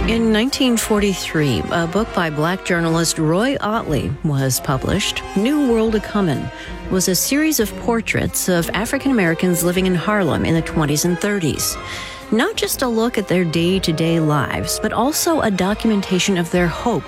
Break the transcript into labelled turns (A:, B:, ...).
A: In 1943, a book by black journalist Roy Ottley was published. New World A-Comin' was a series of portraits of African Americans living in Harlem in the 20s and 30s. Not just a look at their day-to-day lives, but also a documentation of their hope